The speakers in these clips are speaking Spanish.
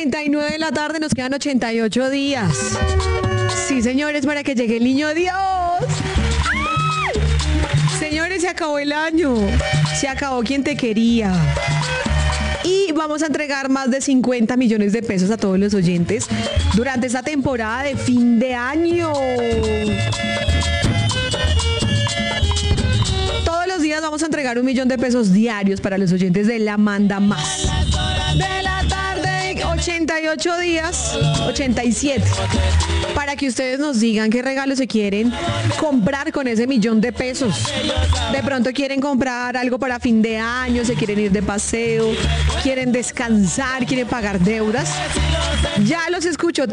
8:49 de la tarde, nos quedan 88 días. Sí, señores, para que llegue el niño Dios. Señores, se acabó el año. Se acabó quien te quería. Y vamos a entregar más de 50 millones de pesos a todos los oyentes durante esta temporada de fin de año. Todos los días vamos a entregar 1 millón de pesos diarios para los oyentes de La Manda Más. De la tarde, 88 días, 87. Para que ustedes nos digan qué regalos se quieren comprar con ese 1 millón de pesos. De pronto quieren comprar algo para fin de año, se quieren ir de paseo, quieren descansar, quieren pagar deudas. Ya los escucho,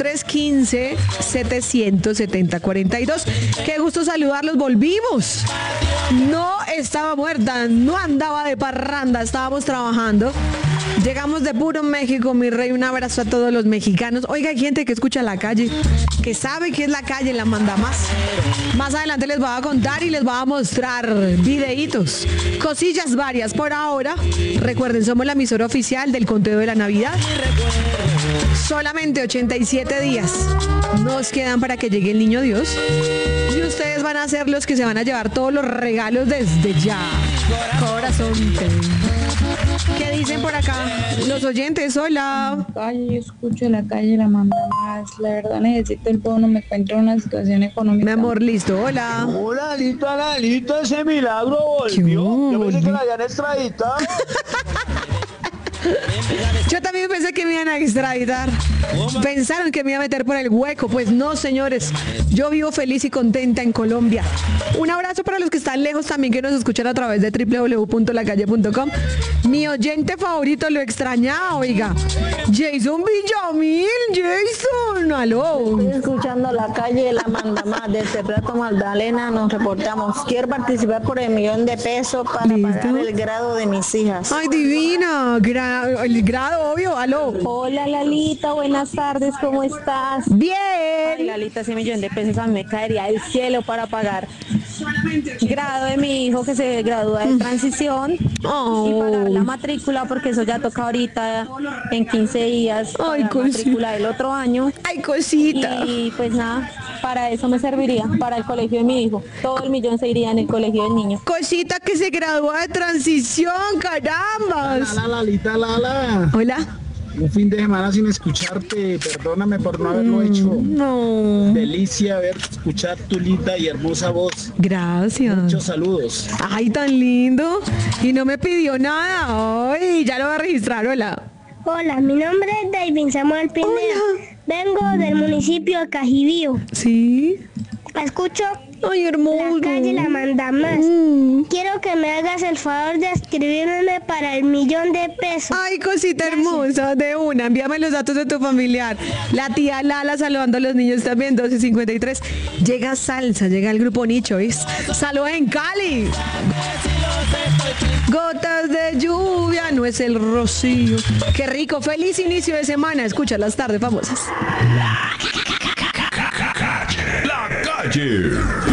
315-770-42. Qué gusto saludarlos, volvimos. No estaba muerta, no andaba de parranda, estábamos trabajando. Llegamos de puro México, mi rey, un abrazo a todos los mexicanos. Oiga, hay gente que escucha la calle, que sabe que es la calle, La Manda Más. Más adelante les voy a contar y les voy a mostrar videitos, cosillas varias. Por ahora, recuerden, somos la emisora oficial del conteo de la Navidad. Solamente 87 días nos quedan para que llegue el niño Dios. Y ustedes van a ser los que se van a llevar todos los regalos desde ya. Corazón. ¿Qué dicen por acá los oyentes? Hola. Calle, yo escucho la calle, La Manda Más. La verdad necesito el bono, me encuentro en una situación económica. Mi amor, listo. Hola. Hola, Lalito, ese milagro volvió. Yo pensé que la habían extraditado. Yo también pensé que me iban a extraditar. Pensaron que me iba a meter por el hueco. Pues no, señores. Yo vivo feliz y contenta en Colombia. Un abrazo para los que están lejos también, que nos escuchan a través de www.lacalle.com. Mi oyente favorito, lo extrañaba, oiga. Jason Villamil, Jason, aló. Estoy escuchando la calle, La Manda Más, desde Plato Magdalena nos reportamos. Quiero participar por el 1 millón de pesos para pagar el grado de mis hijas. Ay, divina. El grado, obvio, aló. Hola Lalita, buenas tardes, ¿cómo estás? Bien. Ay, Lalita, ese 1 millón de pesos a mí me caería del cielo para pagar grado de mi hijo que se gradúa de transición y pagar la matrícula, porque eso ya toca ahorita en 15 días. Ay, la matrícula del otro año. Ay, cosita. Y pues nada, para eso me serviría, para el colegio de mi hijo. Todo el 1 millón se iría en el colegio del niño. Cosita que se gradúa de transición, carambas. Lalita, Lala. Hola. Un fin de semana sin escucharte, perdóname por no haberlo hecho. No. Delicia escuchar tu linda y hermosa voz. Gracias. Muchos saludos. Ay, tan lindo. Y no me pidió nada. Ay, ya lo voy a registrar, hola. Hola, mi nombre es David Samuel Pineda. Hola. Vengo del municipio de Cajibío. Sí. Escucho Ay, hermoso. la calle, La Manda Más. Quiero que me hagas el favor de escribirme para el 1 millón de pesos. Ay, cosita hermosa, de una. Envíame los datos de tu familiar. La tía Lala saludando a los niños también, 12:53. Llega Salsa, llega el grupo Nicho, ¿ves? Saludos en Cali. Gotas de lluvia, no es el rocío. Qué rico, feliz inicio de semana. Escucha las tardes famosas. La calle.